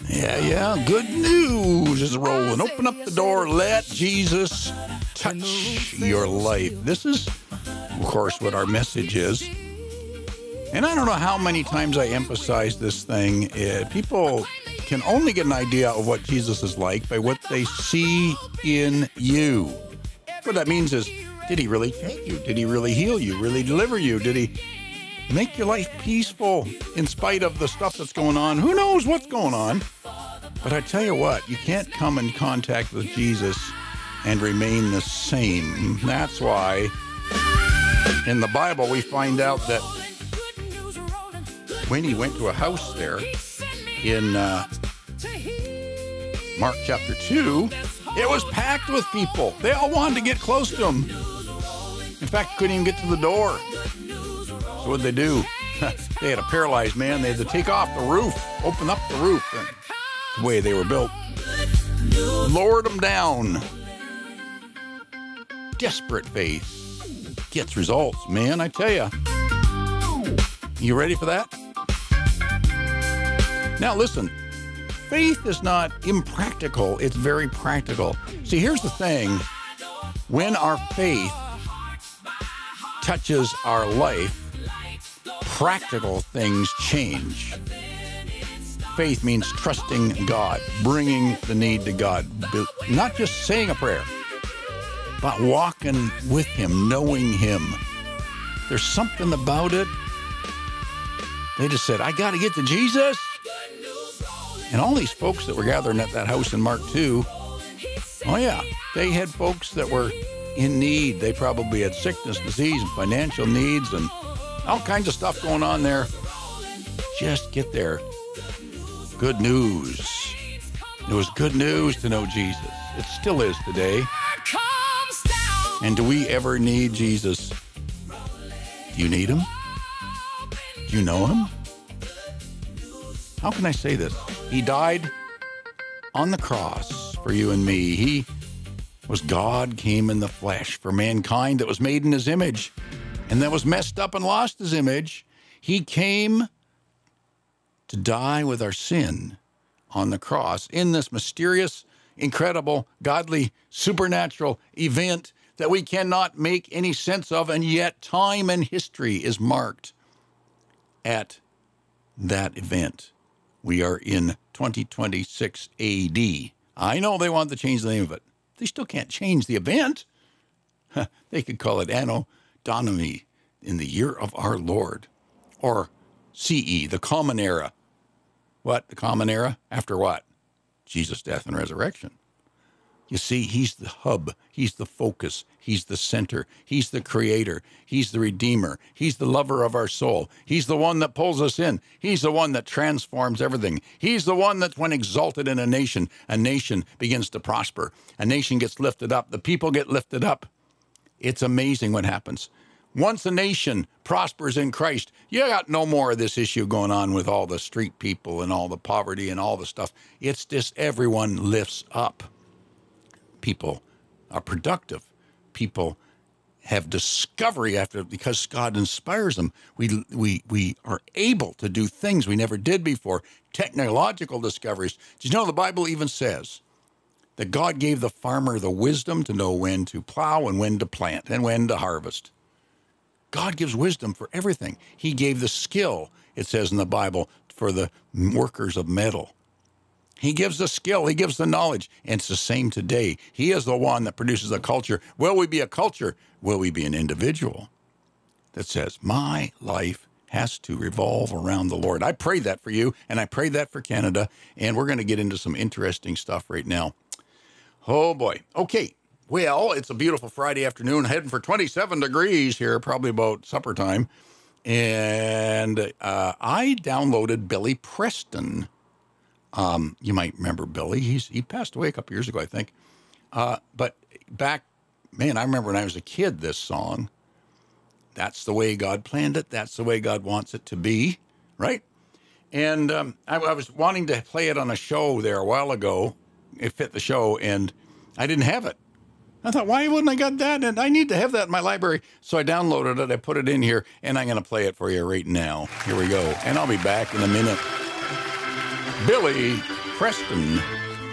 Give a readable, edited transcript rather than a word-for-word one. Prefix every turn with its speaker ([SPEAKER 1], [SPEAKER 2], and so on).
[SPEAKER 1] Yeah. Good news is rolling. Open up the door. Let Jesus touch your life. This is, of course, what our message is. And I don't know how many times I emphasize this thing. People can only get an idea of what Jesus is like by what they see in you. What that means is, did he really take you? Did he really heal you? Really deliver you? Did he make your life peaceful in spite of the stuff that's going on? Who knows what's going on? But I tell you what, you can't come in contact with Jesus and remain the same. That's why in the Bible we find out that when he went to a house there in Mark chapter 2, it was packed with people. They all wanted to get close to him. In fact, couldn't even get to the door. So what'd they do? They had a paralyzed man. They had to take off the roof, open up the roof. And the way they were built, lowered them down. Desperate faith gets results, man, I tell you. You ready for that? Now listen, faith is not impractical, it's very practical. See, here's the thing. When our faith touches our life, practical things change. Faith means trusting God, bringing the need to God, not just saying a prayer, but walking with him, knowing him. There's something about it. They just said, I got to get to Jesus. And all these folks that were gathering at that house in Mark 2, oh yeah, they had folks that were in need. They probably had sickness, disease, and financial needs, and all kinds of stuff going on there. Just get there. Good news. It was good news to know Jesus. It still is today. And do we ever need Jesus? Do you need him? Do you know him? How can I say this? He died on the cross for you and me. He was God, came in the flesh for mankind that was made in his image and that was messed up and lost his image. He came to die with our sin on the cross in this mysterious, incredible, godly, supernatural event that we cannot make any sense of, and yet time and history is marked at that event. We are in 2026 AD. I know they want to change the name of it. They still can't change the event. They could call it Anno Domini, in the year of our Lord, or CE, the Common Era. What? The Common Era? After what? Jesus' death and resurrection. You see, he's the hub. He's the focus. He's the center. He's the creator. He's the redeemer. He's the lover of our soul. He's the one that pulls us in. He's the one that transforms everything. He's the one that when exalted in a nation begins to prosper. A nation gets lifted up. The people get lifted up. It's amazing what happens. Once a nation prospers in Christ, you got no more of this issue going on with all the street people and all the poverty and all the stuff. It's just everyone lifts up. People are productive. People have discovery because God inspires them. We are able to do things we never did before. Technological discoveries. Did you know the Bible even says that God gave the farmer the wisdom to know when to plow and when to plant and when to harvest? God gives wisdom for everything. He gave the skill, it says in the Bible, for the workers of metal. He gives the skill. He gives the knowledge. And it's the same today. He is the one that produces a culture. Will we be a culture? Will we be an individual that says, my life has to revolve around the Lord? I pray that for you, and I pray that for Canada. And we're going to get into some interesting stuff right now. Oh, boy. Okay. Well, it's a beautiful Friday afternoon, heading for 27 degrees here, probably about supper time. And I downloaded Billy Preston. You might remember Billy. He passed away a couple years ago, I think. But back, man, I remember when I was a kid, this song. That's the way God planned it. That's the way God wants it to be, right? And I was wanting to play it on a show there a while ago. It fit the show, and I didn't have it. I thought, why wouldn't I got that? And I need to have that in my library. So I downloaded it. I put it in here, and I'm going to play it for you right now. Here we go. And I'll be back in a minute. Billy Preston